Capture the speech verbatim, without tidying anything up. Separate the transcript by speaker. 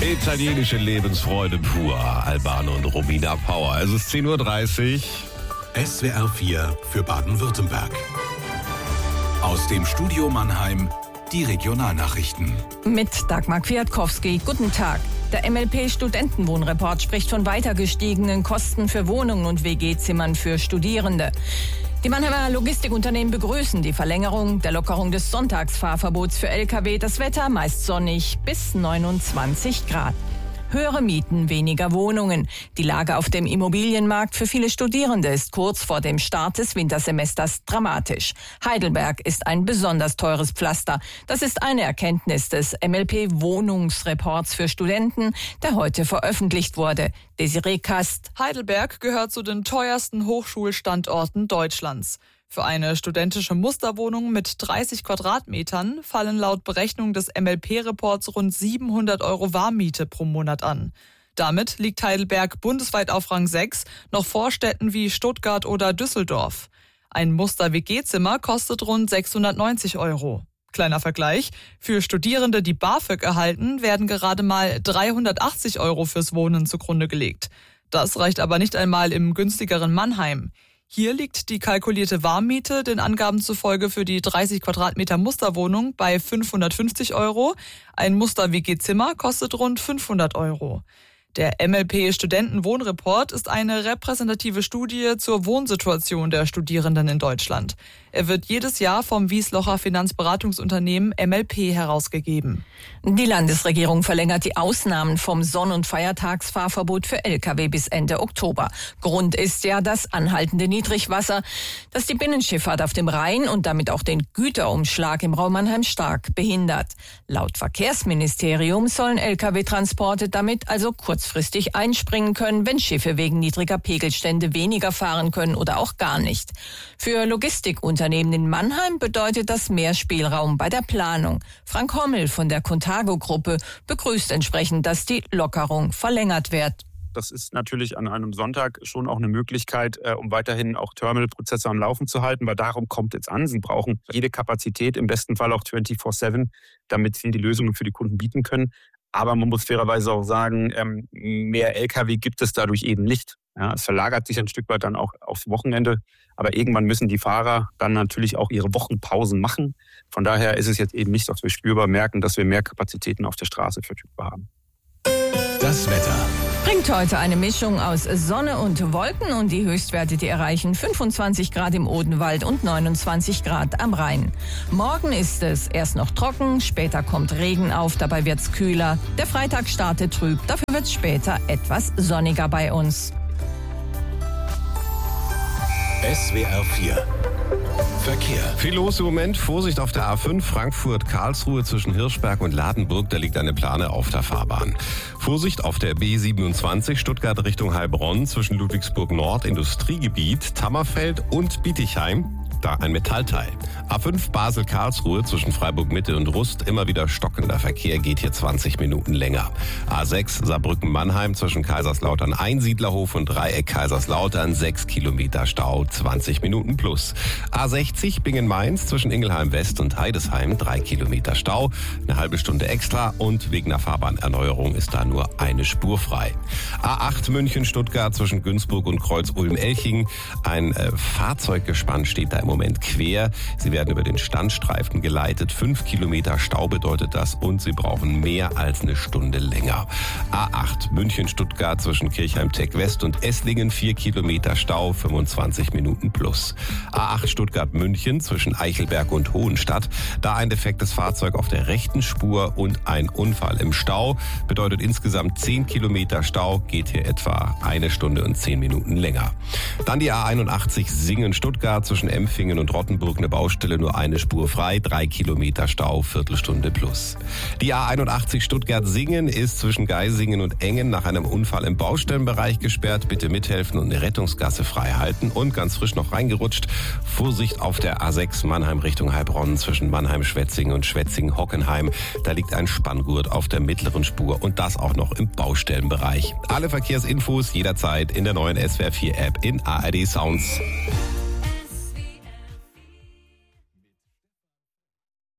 Speaker 1: Italienische Lebensfreude pur. Albano und Romina Power. Es ist zehn Uhr dreißig.
Speaker 2: S W R vier für Baden-Württemberg. Aus dem Studio Mannheim die Regionalnachrichten.
Speaker 3: Mit Dagmar Kwiatkowski. Guten Tag. Der M L P-Studentenwohnreport spricht von weiter gestiegenen Kosten für Wohnungen und W G-Zimmern für Studierende. Die Mannheimer Logistikunternehmen begrüßen die Verlängerung der Lockerung des Sonntagsfahrverbots für L K W. Das Wetter meist sonnig bis neunundzwanzig Grad. Höhere Mieten, weniger Wohnungen. Die Lage auf dem Immobilienmarkt für viele Studierende ist kurz vor dem Start des Wintersemesters dramatisch. Heidelberg ist ein besonders teures Pflaster. Das ist eine Erkenntnis des M L P-Wohnungsreports für Studenten, der heute veröffentlicht wurde. Desiree Kast.
Speaker 4: Heidelberg gehört zu den teuersten Hochschulstandorten Deutschlands. Für eine studentische Musterwohnung mit dreißig Quadratmetern fallen laut Berechnung des M L P-Reports rund siebenhundert Euro Warmmiete pro Monat an. Damit liegt Heidelberg bundesweit auf Rang sechs, noch vor Städten wie Stuttgart oder Düsseldorf. Ein Muster-W G-Zimmer kostet rund sechshundertneunzig Euro. Kleiner Vergleich: Für Studierende, die BAföG erhalten, werden gerade mal dreihundertachtzig Euro fürs Wohnen zugrunde gelegt. Das reicht aber nicht einmal im günstigeren Mannheim. Hier liegt die kalkulierte Warmmiete den Angaben zufolge für die dreißig Quadratmeter Musterwohnung bei fünfhundertfünfzig Euro. Ein Muster-W G-Zimmer kostet rund fünfhundert Euro. Der M L P-Studentenwohnreport ist eine repräsentative Studie zur Wohnsituation der Studierenden in Deutschland. Er wird jedes Jahr vom Wieslocher Finanzberatungsunternehmen M L P herausgegeben.
Speaker 3: Die Landesregierung verlängert die Ausnahmen vom Sonn- und Feiertagsfahrverbot für L K W bis Ende Oktober. Grund ist ja das anhaltende Niedrigwasser, das die Binnenschifffahrt auf dem Rhein und damit auch den Güterumschlag im Raum Mannheim stark behindert. Laut Verkehrsministerium sollen L K W-Transporte damit also kurzfristig einspringen können, wenn Schiffe wegen niedriger Pegelstände weniger fahren können oder auch gar nicht. Für Logistikunternehmen in Mannheim bedeutet das mehr Spielraum bei der Planung. Frank Hommel von der Contago-Gruppe begrüßt entsprechend, dass die Lockerung verlängert wird.
Speaker 5: Das ist natürlich an einem Sonntag schon auch eine Möglichkeit, äh, um weiterhin auch Terminalprozesse am Laufen zu halten, weil darum kommt es an. Sie brauchen jede Kapazität, im besten Fall auch vierundzwanzig sieben, damit sie die Lösungen für die Kunden bieten können. Aber man muss fairerweise auch sagen, ähm, mehr L K W gibt es dadurch eben nicht. Ja, es verlagert sich ein Stück weit dann auch aufs Wochenende. Aber irgendwann müssen die Fahrer dann natürlich auch ihre Wochenpausen machen. Von daher ist es jetzt eben nicht, dass wir spürbar merken, dass wir mehr Kapazitäten auf der Straße verfügbar haben.
Speaker 2: Das Wetter.
Speaker 3: Bringt heute eine Mischung aus Sonne und Wolken und die Höchstwerte, die erreichen fünfundzwanzig Grad im Odenwald und neunundzwanzig Grad am Rhein. Morgen ist es erst noch trocken, später kommt Regen auf, dabei wird's kühler. Der Freitag startet trüb, dafür wird's später etwas sonniger bei uns.
Speaker 2: S W R vier Verkehr.
Speaker 1: Viel los im Moment. Vorsicht auf der A fünf Frankfurt-Karlsruhe zwischen Hirschberg und Ladenburg. Da liegt eine Plane auf der Fahrbahn. Vorsicht auf der B siebenundzwanzig Stuttgart Richtung Heilbronn zwischen Ludwigsburg Nord, Industriegebiet, Tammerfeld und Bietigheim. Da ein Metallteil. A fünf Basel-Karlsruhe zwischen Freiburg-Mitte und Rust. Immer wieder stockender Verkehr, geht hier zwanzig Minuten länger. A sechs Saarbrücken-Mannheim zwischen Kaiserslautern Einsiedlerhof und Dreieck Kaiserslautern. sechs Kilometer Stau, zwanzig Minuten plus. A sechzig Bingen-Mainz zwischen Ingelheim West und Heidesheim. drei Kilometer Stau, eine halbe Stunde extra und wegen der Fahrbahnerneuerung ist da nur eine Spur frei. A acht München-Stuttgart zwischen Günzburg und Kreuz-Ulm-Elching. Ein äh, Fahrzeuggespann steht da im Moment quer. Sie werden über den Standstreifen geleitet. Fünf Kilometer Stau bedeutet das und Sie brauchen mehr als eine Stunde länger. A acht München-Stuttgart zwischen Kirchheim-Tech West und Esslingen. Vier Kilometer Stau, fünfundzwanzig Minuten plus. A acht Stuttgart-München zwischen Eichelberg und Hohenstadt. Da ein defektes Fahrzeug auf der rechten Spur und ein Unfall im Stau. Bedeutet insgesamt zehn Kilometer Stau. Geht hier etwa eine Stunde und zehn Minuten länger. Dann die A einundachtzig Singen-Stuttgart zwischen Empfingen und Rottenburg eine Baustelle, nur eine Spur frei, drei Kilometer Stau, Viertelstunde plus. Die A einundachtzig Stuttgart-Singen ist zwischen Geisingen und Engen nach einem Unfall im Baustellenbereich gesperrt. Bitte mithelfen und eine Rettungsgasse frei halten. Und ganz frisch noch reingerutscht, Vorsicht auf der A sechs Mannheim Richtung Heilbronn zwischen Mannheim-Schwetzingen und Schwetzingen-Hockenheim. Da liegt ein Spanngurt auf der mittleren Spur und das auch noch im Baustellenbereich. Alle Verkehrsinfos jederzeit in der neuen S W R vier App in A R D Sounds.